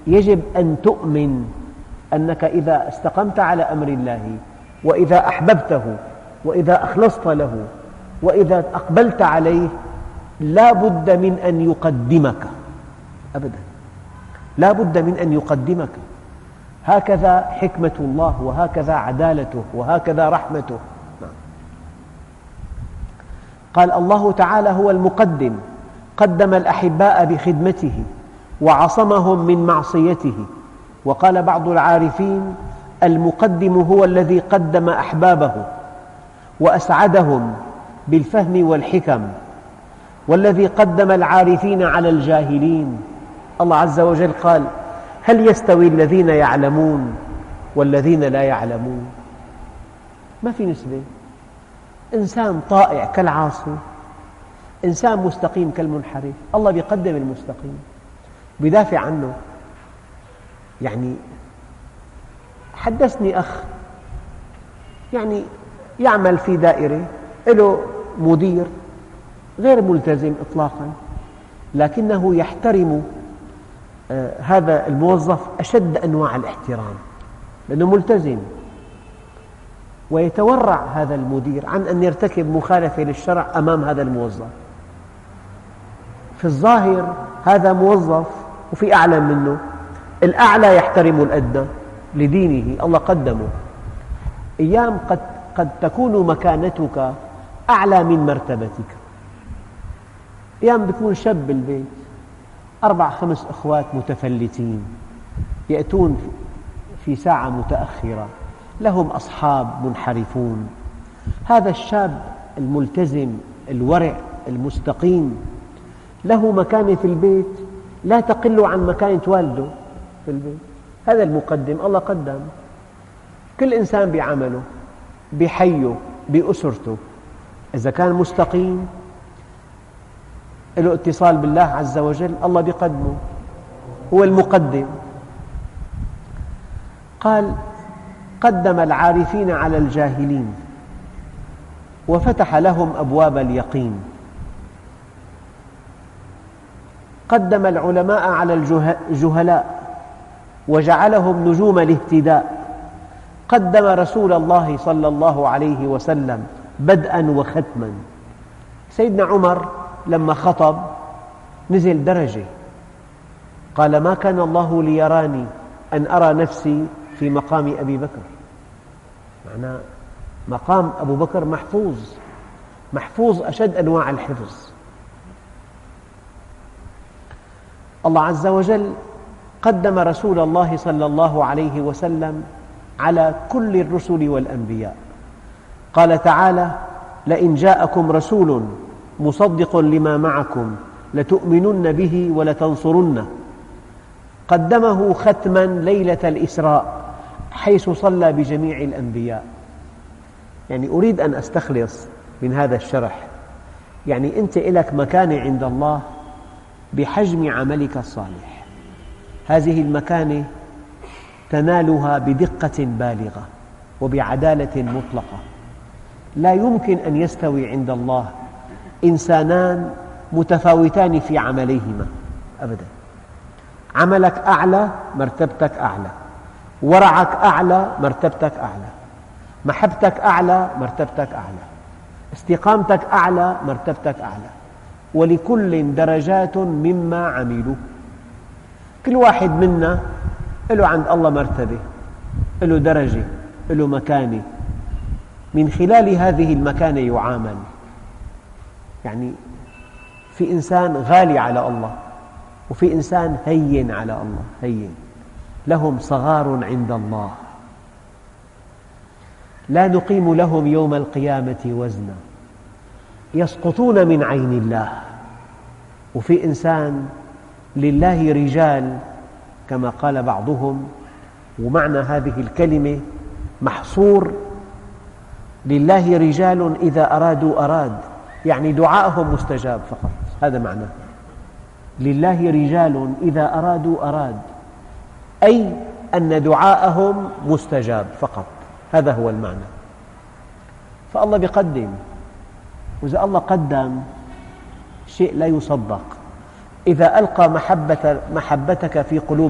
يجب أن تؤمن أنك إذا استقمت على أمر الله وإذا أحببته وإذا أخلصت له وإذا أقبلت عليه لا بد من أن يقدمك أبدا، لا بد من أن يقدمك. هكذا حكمة الله، وهكذا عدالته، وهكذا رحمته. قال الله تعالى هو المقدم، قدم الأحباء بخدمته وعصمهم من معصيته. وقال بعض العارفين المقدم هو الذي قدم أحبابه وأسعدهم بالفهم والحكم، والذي قدم العارفين على الجاهلين. الله عز وجل قال هل يستوي الذين يعلمون والذين لا يعلمون؟ ما في نسبة. إنسان طائع كالعاصي، إنسان مستقيم كالمنحرف. الله يقدم المستقيم، يدافع عنه. يعني حدثني أخ يعمل في دائرة، له مدير غير ملتزم إطلاقا، لكنه يحترم هذا الموظف أشد أنواع الاحترام لأنه ملتزم، ويتورع هذا المدير عن أن يرتكب مخالفة للشرع أمام هذا الموظف. في الظاهر هذا موظف وفي أعلى منه، الأعلى يحترم الأدنى لدينه، الله قدمه. أيام قد تكون مكانتك أعلى من مرتبتك. أيام بيكون شاب بالبيت، 4-5 أخوات متفلتين يأتون في ساعة متأخرة، لهم أصحاب منحرفون. هذا الشاب الملتزم الورع المستقيم له مكانة في البيت لا تقل عن مكانة والده في البيت. هذا المقدم، الله قدم. كل إنسان بعمله، بحيه، بأسرته، إذا كان مستقيم له اتصال بالله عز وجل، الله بيقدمه، هو المقدم. قال قدم العارفين على الجاهلين وفتح لهم أبواب اليقين. قدم العلماء على الجهلاء وجعلهم نجوم الاهتداء. قدم رسول الله صلى الله عليه وسلم بدءا وختما. سيدنا عمر لما خطب نزل درجة، قال ما كان الله ليراني أن أرى نفسي في مقام أبي بكر. معناه مقام أبو بكر محفوظ، محفوظ أشد أنواع الحفظ. الله عز وجل قدم رسول الله صلى الله عليه وسلم على كل الرسل والأنبياء. قال تعالى لئن جاءكم رسول مصدق لما معكم لتؤمنن به ولتنصرنه. قدمه ختما ليلة الإسراء حيث صلى بجميع الأنبياء. أريد أن أستخلص من هذا الشرح، أنت لك مكانة عند الله بحجم عملك الصالح. هذه المكانة تنالها بدقة بالغة وبعدالة مطلقة. لا يمكن أن يستوي عند الله إنسانان متفاوتان في عمليهما أبدا. عملك أعلى مرتبتك أعلى، ورعك أعلى مرتبتك أعلى، محبتك أعلى مرتبتك أعلى، استقامتك أعلى مرتبتك أعلى. ولكل درجات مما عملوا. كل واحد منا له عند الله مرتبة، له درجة، له مكانة، من خلال هذه المكانة يعامل. في إنسان غالي على الله، وفي إنسان هين على الله، هين لهم صغار عند الله، لا نقيم لهم يوم القيامة وزنا، يسقطون من عين الله. وفي إنسان لله رجال كما قال بعضهم، ومعنى هذه الكلمة محصور، لله رجال إذا أرادوا أراد، دعاءهم مستجاب فقط، هذا معناه. لله رجال إذا أرادوا أراد، أي أن دعاءهم مستجاب فقط، هذا هو المعنى. فالله يقدم، وإذا الله قدم شيء لا يصدق. إذا ألقى محبتك في قلوب